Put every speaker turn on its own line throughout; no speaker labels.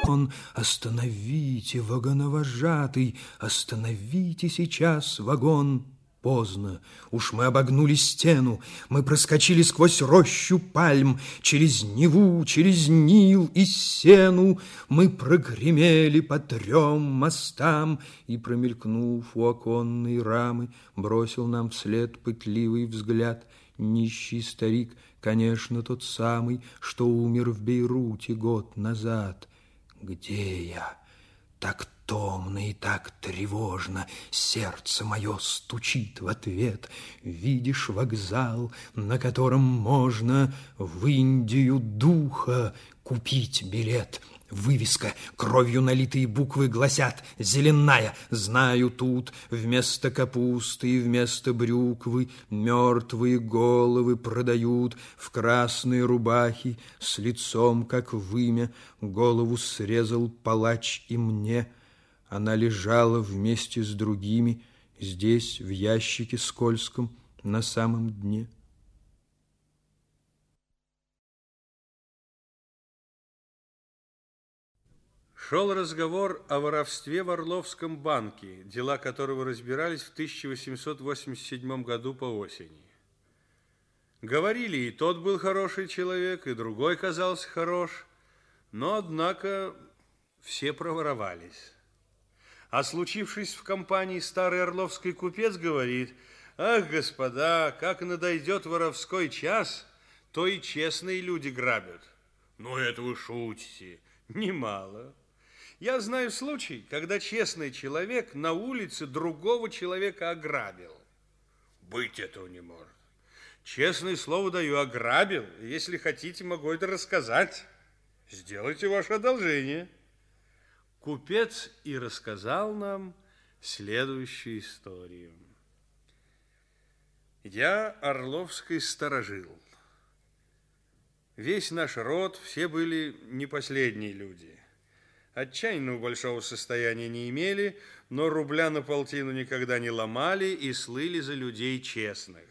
Остановите, вагоновожатый, остановите сейчас вагон. Поздно, уж мы обогнули стену, мы проскочили сквозь рощу пальм, через Неву, через Нил и Сену, мы прогремели по 3 мостам, и, промелькнув у оконной рамы, бросил нам вслед пытливый взгляд нищий старик, конечно, тот самый, что умер в Бейруте год назад. Где я? Так томно и так тревожно сердце мое стучит в ответ. Видишь вокзал, на котором можно в Индию духа купить билет. Вывеска, кровью налитые буквы гласят: зеленая. Знаю, тут вместо капусты и вместо брюквы мертвые головы продают в красной рубахе с лицом, как вымя. Голову срезал палач и мне. Она лежала вместе с другими здесь, в ящике скользком, на самом дне.
Шел разговор о воровстве в Орловском банке, дела которого разбирались в 1887 году по осени. Говорили, и тот был хороший человек, и другой казался хорош, но, однако, все проворовались. А случившись в компании, старый орловский купец говорит: ах, господа, как надойдет воровской час, то и честные люди грабят. Ну, это вы шутите, немало. Я знаю случай, когда честный человек на улице другого человека ограбил. Быть этого не может. Честное слово даю, ограбил. Если хотите, могу это рассказать. Сделайте ваше одолжение. Купец и рассказал нам следующую историю. Я орловский сторожил. Весь наш род, все были не последние люди. Отчаянного большого состояния не имели, но рубля на полтину никогда не ломали и слыли за людей честных.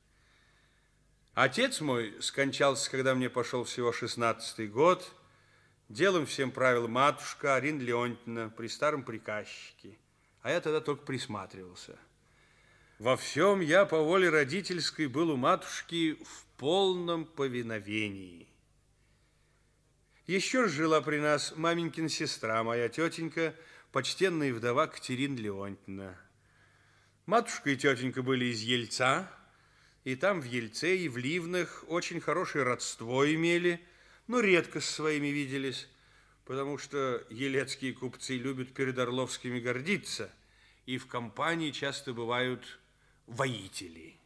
Отец мой скончался, когда мне пошел всего 16-й год. Делом всем правила матушка Арина Леонтьевна при старом приказчике, а я тогда только присматривался. Во всем я по воле родительской был у матушки в полном повиновении. Еще жила при нас маменькина сестра, моя тетенька, почтенная вдова Катерина Леонтьевна. Матушка и тетенька были из Ельца, и там в Ельце и в Ливнах очень хорошее родство имели, но редко с своими виделись, потому что елецкие купцы любят перед орловскими гордиться, и в компании часто бывают воители.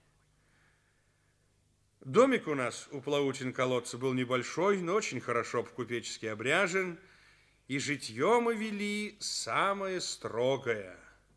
Домик у нас у Плаутин колодца был небольшой, но очень хорошо по-купечески обряжен, и житье мы вели самое строгое.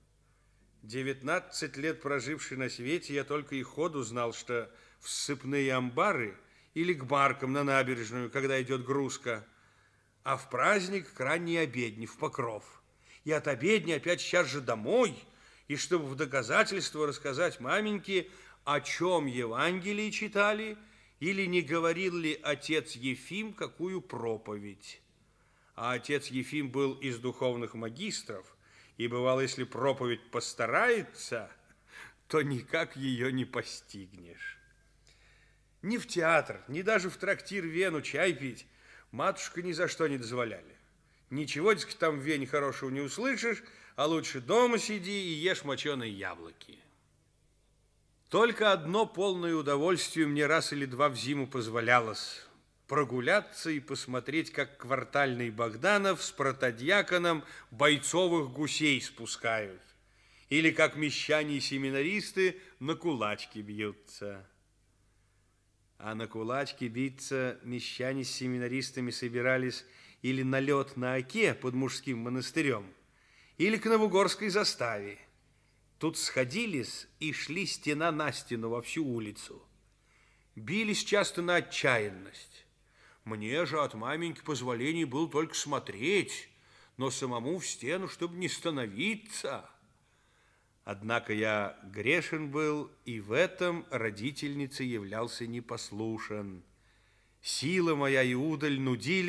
19 лет проживший на свете, я только и ходу знал, что в ссыпные амбары или к баркам на набережную, когда идет грузка, а в праздник к ранней обедне, в Покров. И от обедни опять сейчас же домой, и чтобы в доказательство рассказать маменьке, о чем Евангелие читали, или не говорил ли отец Ефим какую проповедь. А отец Ефим был из духовных магистров, и бывало, если проповедь постарается, то никак ее не постигнешь. Ни в театр, ни даже в трактир Вену чай пить матушка ни за что не дозволяли. Ничего, дескать, там в Вене хорошего не услышишь, а лучше дома сиди и ешь моченые яблоки. Только одно полное удовольствие мне раз или два в зиму позволялось – прогуляться и посмотреть, как квартальный Богданов с протодьяконом бойцовых гусей спускают, или как мещане и семинаристы на кулачки бьются. А на кулачки биться мещане с семинаристами собирались или на лед на Оке под мужским монастырем, или к Новогорской заставе. Тут сходились и шли стена на стену во всю улицу. Бились часто на отчаянность. Мне же от маменьки позволений было только смотреть, но самому в стену, чтобы не становиться. Однако я грешен был, и в этом родительнице являлся непослушен. Сила моя и удаль нудили